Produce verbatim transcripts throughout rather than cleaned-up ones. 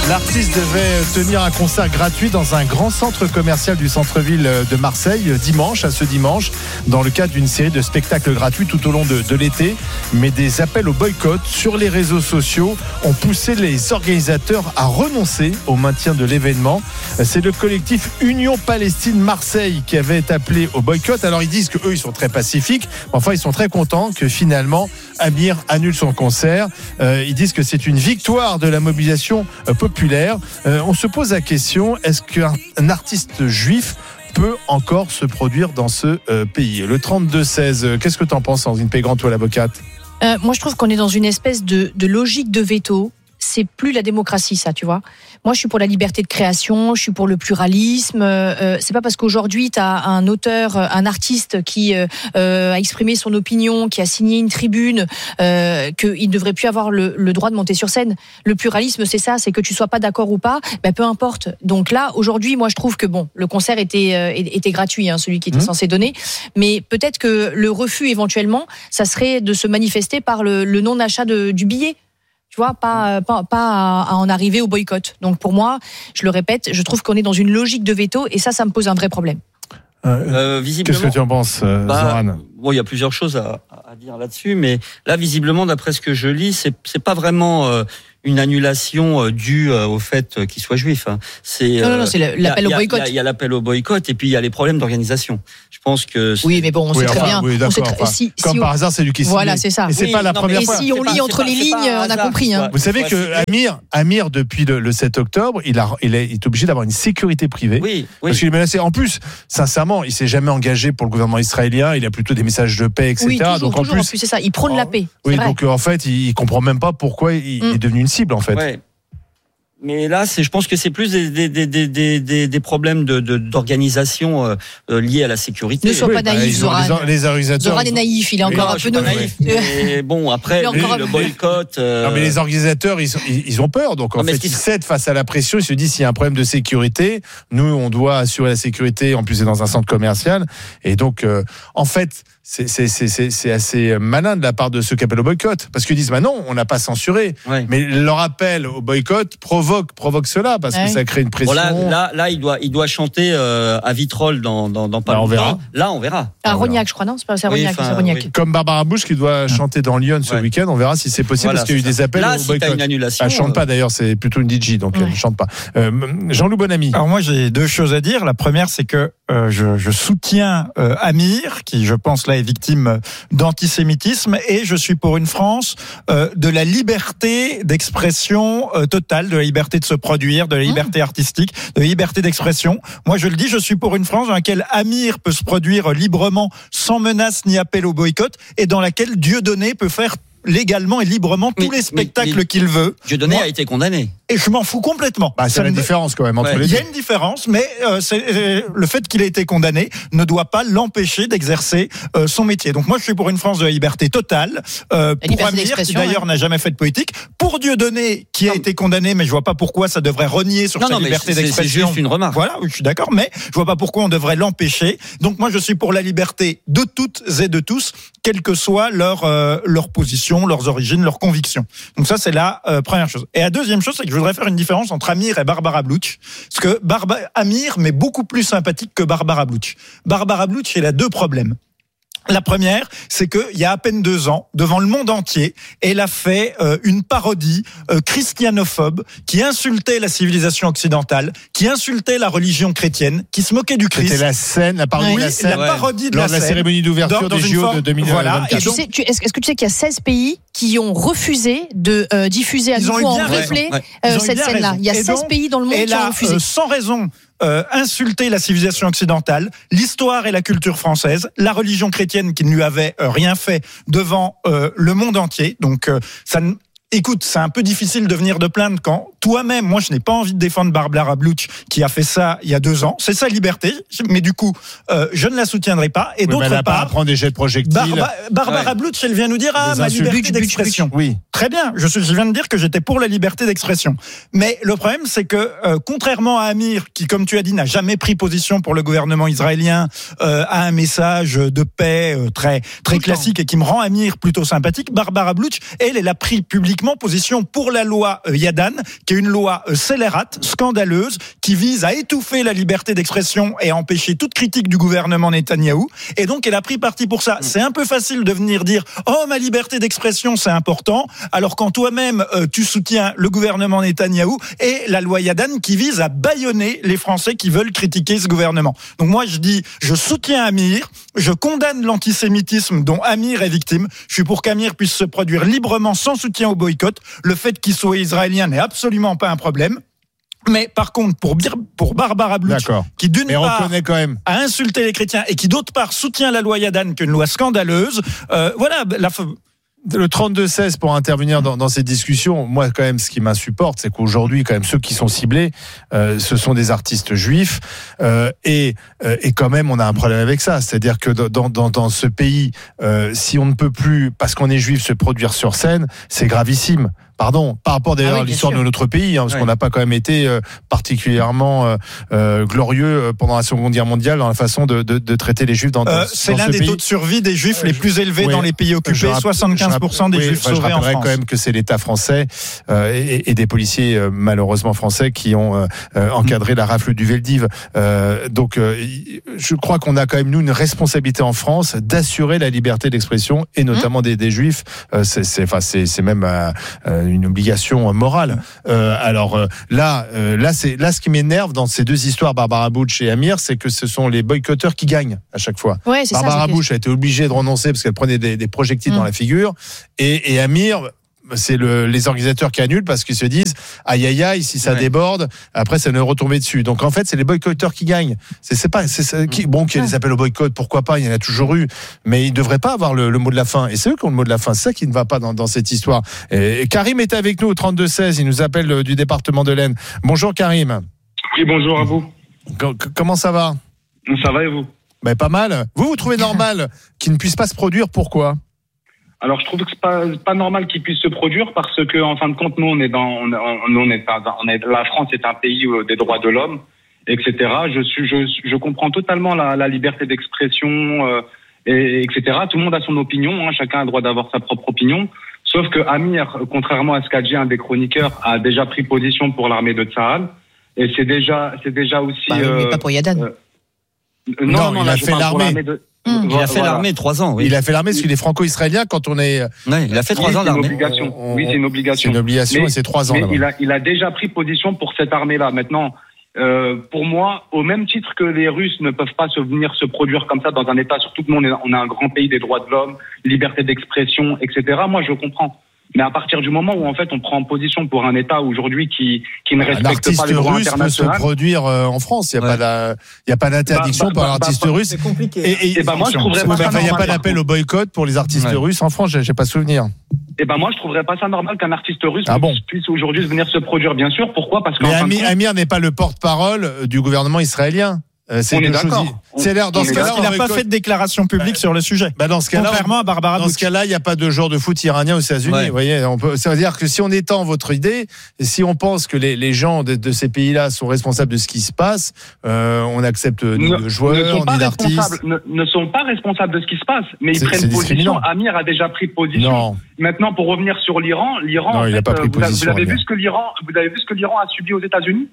L'artiste devait tenir un concert gratuit dans un grand centre commercial du centre-ville de Marseille dimanche, à ce dimanche, dans le cadre d'une série de spectacles gratuits tout au long de, de l'été. Mais des appels au boycott sur les réseaux sociaux ont poussé les organisateurs à renoncer au maintien de l'événement. C'est le collectif Union Palestine Marseille qui avait appelé au boycott. Alors ils disent qu'eux, ils sont très pacifiques. Enfin, ils sont très contents que finalement Amir annule son concert. Euh, ils disent que c'est une victoire de la mobilisation euh, populaire. Euh, on se pose la question, est-ce qu'un un artiste juif peut encore se produire dans ce euh, pays ? Le trente-deux seize, euh, qu'est-ce que tu en penses, Sandrine Pégrand, toi l'avocate ? euh, Moi, je trouve qu'on est dans une espèce de, de logique de veto. C'est plus la démocratie, ça, tu vois. Moi, je suis pour la liberté de création, je suis pour le pluralisme. Euh, c'est pas parce qu'aujourd'hui, tu as un auteur, un artiste qui euh, a exprimé son opinion, qui a signé une tribune, euh, qu'il ne devrait plus avoir le, le droit de monter sur scène. Le pluralisme, c'est ça, c'est que tu sois pas d'accord ou pas, ben, peu importe. Donc là, aujourd'hui, moi, je trouve que bon, le concert était, euh, était gratuit, hein, celui qui était mmh. censé donner. Mais peut-être que le refus, éventuellement, ça serait de se manifester par le, le non-achat de, du billet. Tu vois, pas, pas, pas à en arriver au boycott. Donc pour moi, je le répète, je trouve qu'on est dans une logique de veto et ça, ça me pose un vrai problème. Euh, visiblement, qu'est-ce que tu en penses, euh, bah, Zoran ? Bon, il y a plusieurs choses à, à dire là-dessus, mais là, visiblement, d'après ce que je lis, c'est, c'est pas vraiment euh, une annulation euh, due euh, au fait qu'il soit juif. Hein. C'est, non, non, non, c'est l'appel euh, au boycott. Il y, y a l'appel au boycott et puis il y a les problèmes d'organisation. Je pense que c'est... oui, mais bon, on sait oui, très enfin, bien. Oui, on sait très, enfin, si, comme si par on... hasard, c'est lui qui signe. Voilà, c'est ça. Et c'est oui, pas la non, première et fois. si on lit pas, entre pas, les lignes, on a compris. Hein. Vous savez que Amir, Amir, depuis le, le sept octobre, il, a, il est obligé d'avoir une sécurité privée. Oui, oui. Parce qu'il est menacé. En plus, sincèrement, il s'est jamais engagé pour le gouvernement israélien. Il a plutôt des messages de paix, et cetera. Oui, toujours, donc en toujours, plus, en plus, c'est ça. Il prône la paix. Oui, donc en fait, il, il comprend même pas pourquoi il, mm. il est devenu une cible, en fait. Ouais. Mais là, c'est, je pense que c'est plus des, des, des, des, des, des problèmes de, de, d'organisation euh, liés à la sécurité. Ne sois pas naïf, Zoran. Les, les organisateurs. Zoran est naïf, il est encore non, un peu naïf. Mais bon, après, le, le boycott. Euh... Non, mais les organisateurs, ils, ils ont peur. Donc, en non, fait, ils cèdent face à la pression. Ils se disent, s'il y a un problème de sécurité, nous, on doit assurer la sécurité. En plus, c'est dans un centre commercial. Et donc, euh, en fait, c'est, c'est, c'est, c'est, c'est assez malin de la part de ceux qui appellent au boycott. Parce qu'ils disent, bah non, on n'a pas censuré. Ouais. Mais leur appel au boycott provoque, provoque cela, parce ouais. que ça crée une pression. Bon, là, là, là, il doit, il doit chanter euh, à Vitrolles dans, dans, dans pas là, longtemps. On verra. Là, on verra. À Rognac, je crois, non? C'est pas, c'est à Rognac, oui, c'est à Rognac. Oui. Comme Barbara Bush qui doit chanter dans Lyon ce ouais. week-end. On verra si c'est possible, voilà, parce qu'il y a eu des appels là, au si boycott. Là, une annulation. Elle chante pas, d'ailleurs, c'est plutôt une D J, donc ouais. elle ne chante pas. Euh, Jean-Loup Bonamy. Alors moi, j'ai deux choses à dire. La première, c'est que euh, je, je soutiens euh, Amir, qui, je pense, là, est victime d'antisémitisme, et je suis pour une France euh, de la liberté d'expression euh, totale, de la liberté de se produire, de la liberté mmh. artistique, de la liberté d'expression. Moi, je le dis, je suis pour une France dans laquelle Amir peut se produire librement, sans menace ni appel au boycott, et dans laquelle Dieudonné peut faire légalement et librement tous mais, les spectacles mais, mais qu'il veut. Dieudonné a été condamné. Et je m'en fous complètement. Bah, c'est la me... différence quand même entre ouais. les deux. Il y a une différence, mais euh, c'est, euh, le fait qu'il ait été condamné ne doit pas l'empêcher d'exercer euh, son métier. Donc moi, je suis pour une France de la liberté totale. Euh, pour Amir, qui d'ailleurs ouais. n'a jamais fait de politique. Pour Dieudonné, qui a non. été condamné, mais je vois pas pourquoi ça devrait renier sur non, sa non, liberté c'est, d'expression. C'est juste une remarque. Voilà, je suis d'accord, mais je vois pas pourquoi on devrait l'empêcher. Donc moi, je suis pour la liberté de toutes et de tous, quelle que soit leur euh, leur position, leurs origines, leurs convictions. Donc ça, c'est la euh, première chose. Et la deuxième chose, c'est que je voudrais faire une différence entre Amir et Barbara Bluch, parce que Barba, Amir m'est beaucoup plus sympathique que Barbara Bluch. Barbara Bluch, elle a deux problèmes. La première, c'est qu'il y a à peine deux ans, devant le monde entier, elle a fait euh, une parodie euh, christianophobe qui insultait la civilisation occidentale, qui insultait la religion chrétienne, qui se moquait du Christ. C'était la scène, la parodie oui, de la scène. la parodie de lors la, de la scène, cérémonie d'ouverture des J O de deux mille vingt-quatre. Voilà. Et tu sais, tu, est-ce, est-ce que tu sais qu'il y a seize pays qui ont refusé de euh, diffuser à nouveau en replay ouais. euh, cette scène-là. Raison. Il y a et seize donc, pays dans le monde qui a, ont refusé. Euh, sans raison. Euh, insulter la civilisation occidentale, l'histoire et la culture française, la religion chrétienne qui ne lui avait euh, rien fait devant euh, le monde entier. Donc euh, ça ne... Écoute, c'est un peu difficile de venir de plaindre quand toi-même, moi je n'ai pas envie de défendre Barbara Bluch qui a fait ça il y a deux ans. C'est sa liberté, mais du coup, euh, je ne la soutiendrai pas. Et oui, d'autre mais elle a part, pas à prendre des jets de projectiles. Barba, Barbara ouais. Bluch, elle vient nous dire ah des ma insultes. Liberté d'expression. Oui. Très bien, je, je viens de dire que j'étais pour la liberté d'expression. Mais le problème, c'est que euh, contrairement à Amir, qui, comme tu as dit, n'a jamais pris position pour le gouvernement israélien, euh, a un message de paix euh, très très classique et qui me rend Amir plutôt sympathique. Barbara Bluch, elle, elle a pris publiquement publiquement position pour la loi euh, Yadan, qui est une loi euh, scélérate, scandaleuse, qui vise à étouffer la liberté d'expression et à empêcher toute critique du gouvernement Netanyahou. Et donc, elle a pris parti pour ça. C'est un peu facile de venir dire « Oh, ma liberté d'expression, c'est important », alors quand toi-même, euh, tu soutiens le gouvernement Netanyahou et la loi Yadan qui vise à bâillonner les Français qui veulent critiquer ce gouvernement. Donc moi, je dis, je soutiens Amir, je condamne l'antisémitisme dont Amir est victime. Je suis pour qu'Amir puisse se produire librement sans soutien au boycott. Le fait qu'il soit israélien n'est absolument pas un problème. Mais par contre, pour, pour Barbara Blouch, qui d'une part quand même. a insulté les chrétiens et qui d'autre part soutient la loi Yadan, qui est une loi scandaleuse, euh, voilà, la... Le trente-deux seize pour intervenir dans, dans ces discussions, moi quand même ce qui m'insupporte, c'est qu'aujourd'hui quand même ceux qui sont ciblés, euh, ce sont des artistes juifs euh, et, euh, et quand même on a un problème avec ça, c'est-à-dire que dans, dans, dans ce pays, euh, si on ne peut plus, parce qu'on est juif, se produire sur scène, c'est gravissime. Pardon, par rapport d'ailleurs ah oui, à l'histoire sûr. de notre pays, hein, parce oui. qu'on n'a pas quand même été euh, particulièrement euh, euh, glorieux pendant la Seconde Guerre mondiale dans la façon de, de, de traiter les Juifs dans, euh, dans c'est dans l'un ce des pays. taux de survie des Juifs euh, les plus élevés oui, dans les pays occupés, rapp- soixante-quinze pour cent des oui, Juifs enfin, sauvés en France. Je rappellerai quand même que c'est l'État français euh, et, et des policiers euh, malheureusement français qui ont euh, encadré mmh. la rafle du Veldiv. Euh, donc euh, je crois qu'on a quand même nous une responsabilité en France d'assurer la liberté d'expression et notamment mmh. des, des Juifs. Euh, c'est, c'est, enfin, c'est, c'est même euh, une obligation morale. Euh, alors euh, là, euh, là, c'est là ce qui m'énerve dans ces deux histoires, Barbara Blouch et Amir, c'est que ce sont les boycotteurs qui gagnent à chaque fois. Ouais, c'est Barbara ça, Blouch a été obligée de renoncer parce qu'elle prenait des, des projectiles mmh. dans la figure, et, et Amir, c'est le, les organisateurs qui annulent parce qu'ils se disent aïe aïe aïe, si ça ouais. déborde, après ça ne retomber dessus. Donc en fait, c'est les boycotteurs qui gagnent. C'est, c'est pas, c'est, c'est qui, bon, qu'il y ait des appels au boycott, pourquoi pas, il y en a toujours eu, mais ils devraient pas avoir le, le mot de la fin. Et c'est eux qui ont le mot de la fin. C'est ça qui ne va pas dans, dans cette histoire. Et, et Karim est avec nous au trente-deux seize. Il nous appelle euh, du département de l'Aisne. Bonjour Karim. Oui, bonjour à vous. C- comment ça va? Ça va et vous? Ben, pas mal. Vous, vous trouvez normal qu'il ne puisse pas se produire? Pourquoi? Alors, je trouve que c'est pas, pas normal qu'il puisse se produire parce que, en fin de compte, nous, on est dans, on, on, on est, on est, la France est un pays des droits de l'homme, et cetera. Je suis, je, je comprends totalement la, la liberté d'expression, euh, et, etc. Tout le monde a son opinion, hein, chacun a le droit d'avoir sa propre opinion. Sauf que Amir, contrairement à ce qu'a dit un des chroniqueurs, a déjà pris position pour l'armée de Tsahal, et c'est déjà, c'est déjà aussi. Bah, euh, mais pas pour Yadan. Euh, non, non, non, il a fait l'armée. De... Mmh. Il a fait voilà. l'armée trois ans. Oui. Il a fait l'armée parce qu'il est franco-israélien quand on est. Ouais, il a fait trois oui, ans d'armée. On, oui, c'est une obligation. C'est une obligation mais, et c'est trois ans. Mais il a, il a déjà pris position pour cette armée-là. Maintenant, euh, pour moi, au même titre que les Russes ne peuvent pas se venir se produire comme ça dans un État, surtout que nous on est, on est un grand pays des droits de l'homme, liberté d'expression, et cetera. Moi, je comprends. Mais à partir du moment où en fait on prend position pour un État aujourd'hui qui qui ne respecte pas les droits internationaux, un artiste russe peut se produire en France. Il y a ouais. pas il y a pas d'interdiction bah, bah, pour un artiste bah, russe. C'est compliqué. Et, et, et ben moi je trouverais pas ça normal. Il y a pas d'appel au boycott pour les artistes ouais. russes en France. J'ai, j'ai pas souvenir. Et ben moi je trouverais pas ça normal qu'un artiste russe ah bon. puisse aujourd'hui venir se produire. Bien sûr. Pourquoi? Parce que. Mais Amir, compte... Amir n'est pas le porte-parole du gouvernement israélien. Euh, c'est on est d'accord. C'est l'air dans ce cas-là, il n'a pas fait de déclaration publique bah, sur le sujet. Bah dans ce cas-là, contrairement à Barbara Dans Bouch. ce cas-là, il n'y a pas de joueur de foot iranien aux États-Unis. Ouais. Vous voyez, on peut. Ça veut dire que si on étend votre idée, si on pense que les, les gens de, de ces pays-là sont responsables de ce qui se passe, euh, on accepte ni de joueurs, ni d'artistes. Ne, ne sont pas responsables de ce qui se passe, mais ils c'est, prennent c'est position. Amir a déjà pris position. Non. Maintenant, pour revenir sur l'Iran, l'Iran, non, en il fait, a pas pris vous, position, vous avez vu ce que l'Iran, vous avez vu ce que l'Iran a subi aux États-Unis?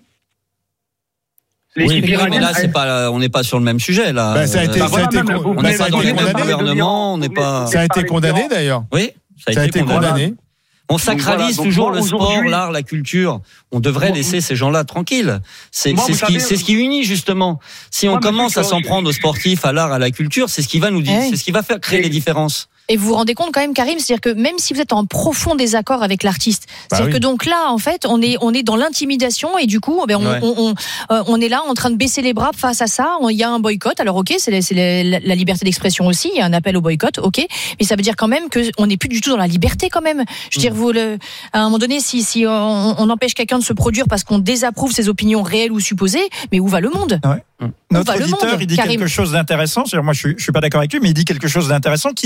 Oui, mais là, c'est pas, on n'est pas sur le même sujet, là. Bah, ça a été, bah, ça a été, voilà, on n'est pas dans les mêmes gouvernements, on n'est pas. Ça a été condamné, d'ailleurs. Oui, ça a, ça a été, été condamné. condamné. On sacralise donc, toujours voilà, donc, le sport, l'art, la culture. On devrait moi, laisser ces gens-là tranquilles. C'est, moi, c'est, ce qui, c'est ce qui unit, justement. Si on moi, commence à s'en prendre aux sportifs, à l'art, à la culture, c'est ce qui va nous dire, hey. c'est ce qui va faire créer et, les différences. Et vous vous rendez compte quand même, Karim, c'est-à-dire que même si vous êtes en profond désaccord avec l'artiste, bah c'est-à-dire oui. que donc là, en fait, on est on est dans l'intimidation et du coup, ben on, ouais. on, on, on, on est là en train de baisser les bras face à ça. Il y a un boycott. Alors ok, c'est, c'est la, la liberté d'expression aussi. Il y a un appel au boycott, ok, mais ça veut dire quand même que on n'est plus du tout dans la liberté quand même. Je veux dire, vous, le, à un moment donné, si si on, on empêche quelqu'un de se produire parce qu'on désapprouve ses opinions réelles ou supposées, mais où va le monde? Ouais. Notre auditeur, monde, il dit Karim. quelque chose d'intéressant. C'est-à-dire, moi, je suis, je suis pas d'accord avec lui, mais il dit quelque chose d'intéressant qui est le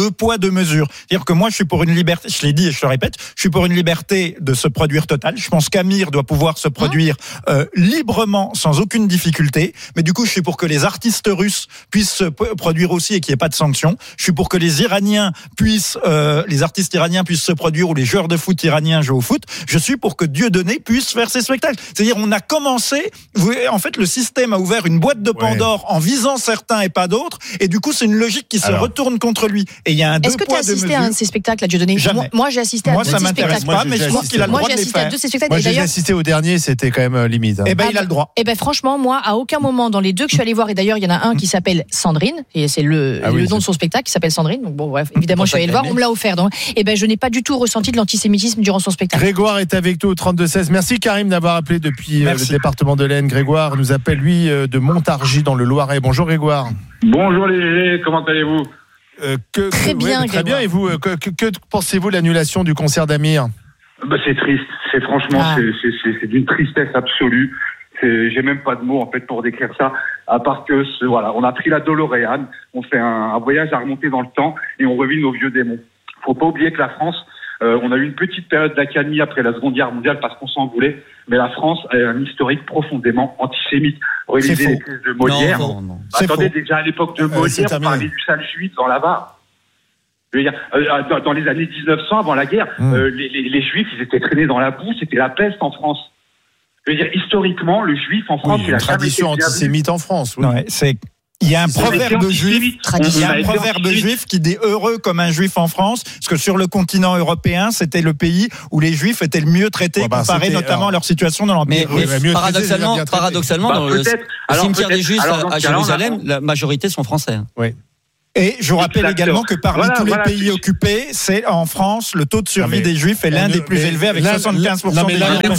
deux poids, deux mesures. C'est-à-dire que moi, je suis pour une liberté, je l'ai dit et je le répète, je suis pour une liberté de se produire totale. Je pense qu'Amir doit pouvoir se produire euh, librement, sans aucune difficulté. Mais du coup, je suis pour que les artistes russes puissent se produire aussi et qu'il n'y ait pas de sanctions. Je suis pour que les Iraniens puissent, euh, les artistes iraniens puissent se produire ou les joueurs de foot iraniens jouent au foot. Je suis pour que Dieudonné puisse faire ses spectacles. C'est-à-dire, on a commencé, vous, en fait, le système a ouvert une boîte de Pandore ouais. en visant certains et pas d'autres. Et du coup, c'est une logique qui se Alors. retourne contre lui. Et il y a un deux Est-ce que poids, tu as assisté à un de ces spectacles, à Dieudonné? Jamais. Moi, moi, j'ai assisté à moi, deux ça de ces spectacles. Pas, mais je pense qu'il a le droit moi, j'ai de les assisté faire. à deux de ces spectacles. Moi, j'ai assisté au dernier, c'était quand même limite. Hein. Eh ben, ah, il a le droit. Eh ben, franchement, moi, à aucun moment dans les deux que je suis allé voir, et d'ailleurs, il y en a un qui s'appelle Sandrine, et c'est le, ah oui, le nom de son spectacle qui s'appelle Sandrine. Donc bon, bref, évidemment, je suis allé le voir, on me l'a offert. Donc, eh ben, je n'ai pas du tout ressenti de l'antisémitisme durant son spectacle. Grégoire est avec nous au trente-deux seize. Merci Karim d'avoir appelé depuis Merci. le département de l'Aisne. Grégoire nous appelle, lui, de Montargis dans le Loiret. Bonjour Grégoire. Bonjour les G G, comment allez-vous? euh, que, Très que, bien, ouais, Très bien, et vous, que, que, que pensez-vous de l'annulation du concert d'Amir? Bah, c'est triste, c'est franchement, ah. c'est, c'est, c'est, c'est d'une tristesse absolue. C'est, j'ai même pas de mots en fait pour décrire ça, à part que ce, voilà, on a pris la DeLorean, on fait un, un voyage à remonter dans le temps et on revit nos vieux démons. Faut pas oublier que la France, euh, on a eu une petite période d'accalmie après la Seconde Guerre mondiale parce qu'on s'en voulait, mais la France a un historique profondément antisémite. Réalisez les crises de Molière. Non, non, non. Attendez, faux. déjà à l'époque de Molière, euh, on parlait du sale juif dans la Var. Je veux dire, euh, dans les années dix-neuf cents, avant la guerre, mmh. euh, les, les, les juifs, ils étaient traînés dans la boue, c'était la peste en France. Je veux dire, historiquement, le juif en France, oui, il y a une tradition antisémite en France. Oui. Ouais, c'est il y a un c'est proverbe juif, il y a un proverbe juif qui dit heureux comme un juif en France, parce que sur le continent européen, c'était le pays où les juifs étaient le mieux traités, ouais, bah, comparé notamment alors... à leur situation dans l'Empire. Mais, mais, mais paradoxalement, traité, paradoxalement, bah, dans le, le cimetière des Juifs alors, à Jérusalem, la majorité sont français. Oui. Et je vous rappelle également que parmi voilà, tous les voilà, pays occupés, c'est en France, le taux de survie des Juifs est l'un des plus élevés avec soixante-quinze pour cent des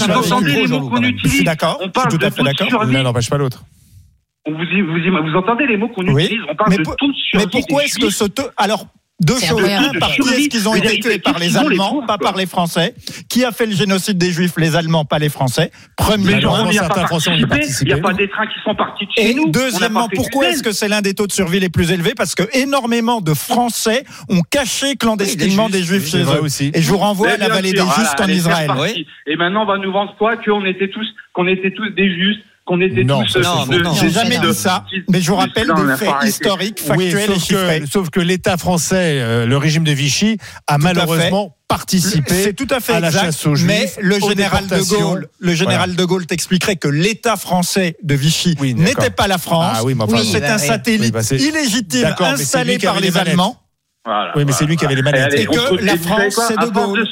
Juifs. Je suis d'accord, je suis tout à fait d'accord. L'un n'empêche pas l'autre. Vous, vous, vous entendez les mots qu'on oui. utilise, on parle mais de pour, taux de survie. Mais pourquoi est-ce que ce taux... Alors, deux choses. Un, par qui est-ce qu'ils ont été tués? Par les Allemands, pas par les Français. Qui a fait le génocide des Juifs? Les Allemands, pas les Français. Premier point. Certains Français ont participé. Il n'y a pas des trains qui sont partis de chez nous. Et deuxièmement, pourquoi est-ce que c'est l'un des taux de survie les plus élevés? Parce que énormément de Français ont caché clandestinement des Juifs chez eux. Aussi. Et je vous renvoie à la vallée des Justes en Israël. Et maintenant, on va nous vendre quoi? Qu'on était tous, qu'on était tous des Justes. Qu'on était non, tous non, de, non, j'ai jamais dit ça, mais je vous rappelle des faits historiques, factuels oui, et chiffrés. Que, sauf que l'État français, euh, le régime de Vichy, a tout malheureusement participé c'est tout à fait à la exact, chasse aux Juifs. Mais le général de Gaulle, le général voilà. de Gaulle t'expliquerait que l'État français de Vichy oui, n'était pas la France. Ah, oui, enfin, oui, c'est un satellite oui, bah, c'est... illégitime installé par les Allemands. Voilà, oui, mais c'est lui qui avait les manettes. Et que la France, c'est de Gaulle.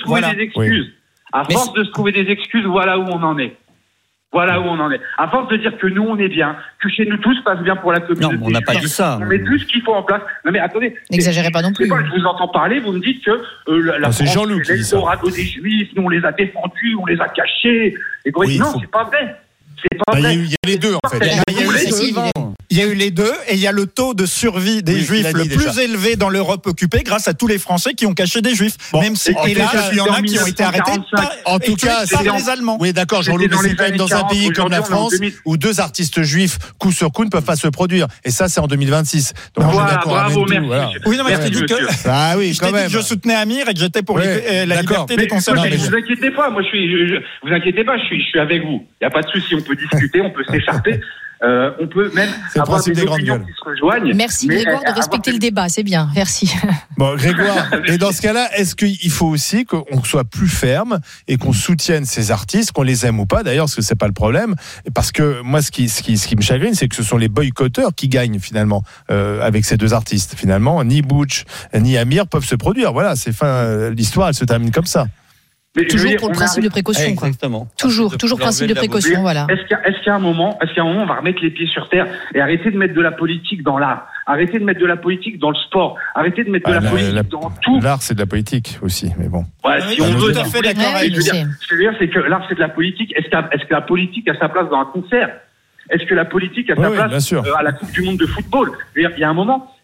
À force de se trouver des excuses, voilà où on en est. Voilà où on en est. À force de dire que nous, on est bien, que chez nous, tout se passe bien pour la communauté. Non, on n'a pas dit ça. On met tout ce qu'il faut en place. Non, mais attendez. N'exagérez pas non plus. Pas, je vous entends parler, vous me dites que euh, la, la non, c'est France, Jean-Luc qui dit ça. l'Eldorado des Juifs, nous, on les a défendus, on les a cachés. Et oui, non, faut... c'est pas vrai. C'est pas bah, vrai. Il y, y a les deux, en fait. Il y a eu les deux. Il y a eu les deux, et il y a le taux de survie des oui, Juifs le plus déjà. élevé dans l'Europe occupée grâce à tous les Français qui ont caché des Juifs. Bon, Même si, et là, il y en a qui ont été arrêtés par, en tout cas, par les Allemands. Oui, d'accord, Jean-Loup, mais c'est quand même dans un pays comme la France où deux artistes juifs, coup sur coup, ne peuvent pas se produire. Et ça, c'est en deux mille vingt-six. Donc, voilà, bravo, merci. Oui, non, mais je t'ai dit que. Ah oui, quand même. Je soutenais Amir et que j'étais pour la liberté des concerts. Ne vous inquiétez pas, moi, je suis. Vous inquiétez pas, je suis avec vous. Il n'y a pas de souci, on peut discuter, on peut s'écharper. Euh, on peut même c'est avoir des, des opinions qui se rejoignent. Merci Grégoire de respecter avoir... le débat, c'est bien, merci. Bon Grégoire, et dans ce cas-là, est-ce qu'il faut aussi qu'on soit plus ferme et qu'on soutienne ces artistes, qu'on les aime ou pas d'ailleurs, parce que c'est pas le problème, parce que moi ce qui, ce qui, ce qui me chagrine, c'est que ce sont les boycotteurs qui gagnent finalement euh, avec ces deux artistes. Finalement, ni Butch ni Amir peuvent se produire. Voilà, c'est fin, l'histoire elle se termine comme ça. Mais toujours dire, pour le principe a... de précaution. Exactement. Quoi. Toujours, toujours principe de précaution, voilà. Est-ce qu'il y a, est-ce qu'il y a un moment, est-ce qu'il y a un moment, on va remettre les pieds sur terre et arrêter de mettre de la politique dans l'art, arrêter de mettre de la politique dans le sport, arrêter de mettre de ah, la, la politique la, dans tout. L'art, c'est de la politique aussi, mais bon. Ouais, si on veut, tout à fait d'accord. Ce que je veux dire, c'est que l'art, c'est de la politique. Est-ce que, est-ce que la politique a sa place dans un concert? Est-ce que la politique a sa oui, place oui, euh, à la Coupe du Monde de football? Il y a un moment.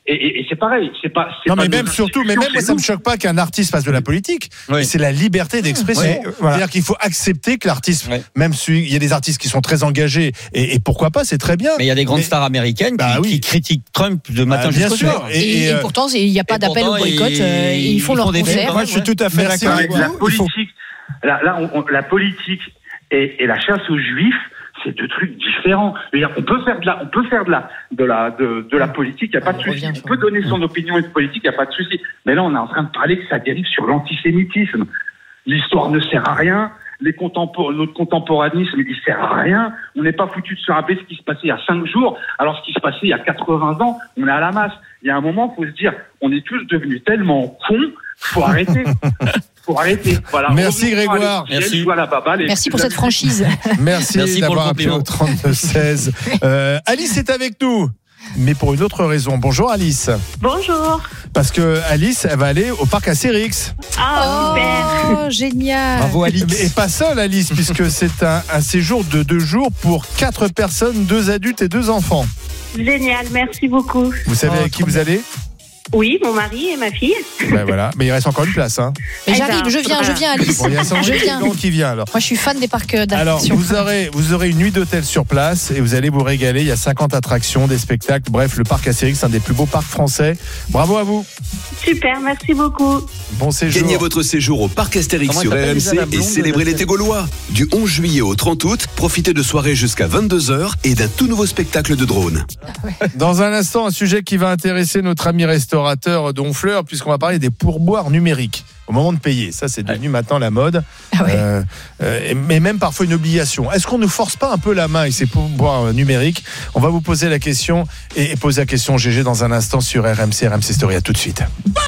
Et, et, et c'est pareil, c'est pas. C'est non, pas mais même surtout, mais même moi, ça me choque pas qu'un artiste fasse de la politique. Oui. C'est la liberté d'expression. Oui, voilà. C'est-à-dire qu'il faut accepter que l'artiste, oui. même si il y a des artistes qui sont très engagés, et, et pourquoi pas, c'est très bien. Mais il y a des grandes mais, stars américaines bah qui, oui. qui critiquent Trump de matin bah, jusqu'au soir. Et, et, et, et pourtant, il n'y a pas d'appel au boycott. Et, euh, ils, ils font, font leur concert. Moi, je suis tout à fait d'accord avec vous. La politique, là, là on, on, la politique et, et la chasse aux juifs. C'est deux trucs différents. On peut faire de la, on peut faire de la, de la, de, de la politique. Il n'y a pas de souci. On peut donner son opinion politique. Il n'y a pas de souci. Mais là, on est en train de parler que ça dérive sur l'antisémitisme. L'histoire ne sert à rien. Les contempor- notre contemporanisme, il sert à rien. On n'est pas foutu de se rappeler ce qui se passait il y a cinq jours, alors ce qui se passait il y a quatre-vingts ans, on est à la masse. Il y a un moment, il faut se dire, on est tous devenus tellement cons, faut arrêter. Faut arrêter. Voilà. Merci Grégoire. Merci. Voilà, baba, les... Merci pour cette franchise. Merci, Merci d'avoir appelé au trente-deux seize. Euh, Alice est avec nous, mais pour une autre raison. Bonjour Alice. Bonjour. Parce que Alice, elle va aller au parc Astérix. Ah, super. Oh, génial. Bravo Alice. Et pas seule Alice, puisque c'est un, un séjour de deux jours pour quatre personnes, deux adultes et deux enfants. Génial, merci beaucoup. Vous savez oh, avec qui vous bien. allez ? Oui, mon mari et ma fille. Ben voilà, mais il reste encore une place. Hein. Mais j'arrive, je viens, je viens Alice. Bon, il y a je viens. qui vient alors. Moi, je suis fan des parcs d'attractions. Alors, vous aurez, vous aurez une nuit d'hôtel sur place et vous allez vous régaler. Il y a cinquante attractions, des spectacles. Bref, le parc Astérix, c'est un des plus beaux parcs français. Bravo à vous. Super, merci beaucoup. Bon séjour. Gagnez votre séjour au parc Astérix sur R M C et célébrez l'été gaulois. Du onze juillet au trente août, profitez de soirées jusqu'à vingt-deux heures et d'un tout nouveau spectacle de drone. Dans un instant, un sujet qui va intéresser notre ami restaurateur Donfleur, puisqu'on va parler des pourboires numériques au moment de payer. Ça, c'est devenu ouais. maintenant la mode. Ah ouais. euh, euh, mais même parfois une obligation. Est-ce qu'on ne force pas un peu la main avec ces pourboires numériques ? On va vous poser la question et poser la question G G dans un instant sur R M C, R M C Story. À tout de suite.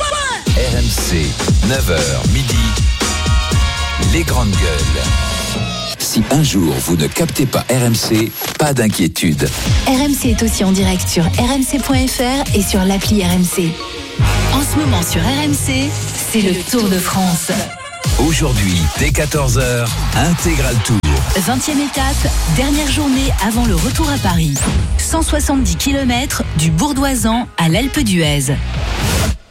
R M C, neuf heures midi, les grandes gueules. Si un jour vous ne captez pas R M C, pas d'inquiétude. R M C est aussi en direct sur r m c point f r et sur l'appli R M C. En ce moment sur R M C, c'est le Tour de France. Aujourd'hui, dès quatorze heures, Intégral Tour. vingtième étape, dernière journée avant le retour à Paris. cent soixante-dix kilomètres du Bourdoisan à l'Alpe d'Huez.